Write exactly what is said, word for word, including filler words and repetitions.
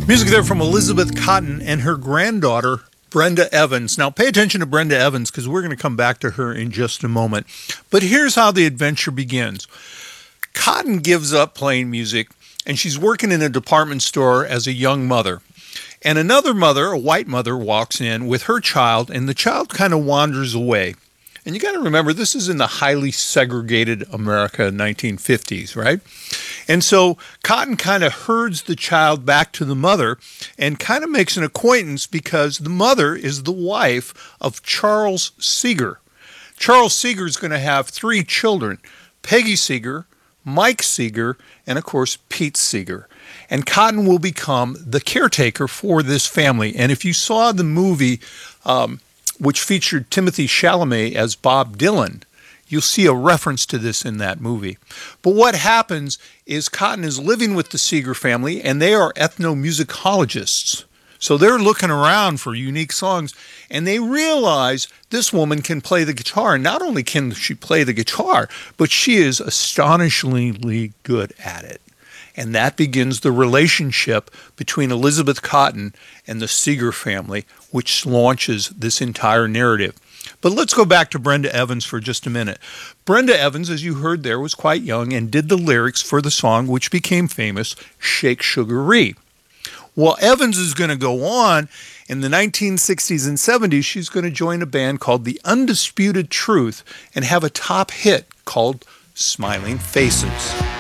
Music there from Elizabeth Cotten and her granddaughter, Brenda Evans. Now, pay attention to Brenda Evans because we're going to come back to her in just a moment. But here's how the adventure begins. Cotten gives up playing music, and she's working in a department store as a young mother. And another mother, a white mother, walks in with her child, and the child kind of wanders away. And you got to remember, this is in the highly segregated America nineteen fifties, right? And so Cotten kind of herds the child back to the mother and kind of makes an acquaintance because the mother is the wife of Charles Seeger. Charles Seeger is going to have three children, Peggy Seeger, Mike Seeger, and of course, Pete Seeger. And Cotten will become the caretaker for this family. And if you saw the movie, um, which featured Timothy Chalamet as Bob Dylan, you'll see a reference to this in that movie. But what happens is Cotten is living with the Seeger family, and they are ethnomusicologists. So they're looking around for unique songs, and they realize this woman can play the guitar. And not only can she play the guitar, but she is astonishingly good at it. And that begins the relationship between Elizabeth Cotten and the Seeger family, which launches this entire narrative. But let's go back to Brenda Evans for just a minute. Brenda Evans, as you heard there, was quite young and did the lyrics for the song, which became famous, Shake Sugaree. Well, Evans is going to go on. In the nineteen sixties and seventies, she's going to join a band called The Undisputed Truth and have a top hit called Smiling Faces.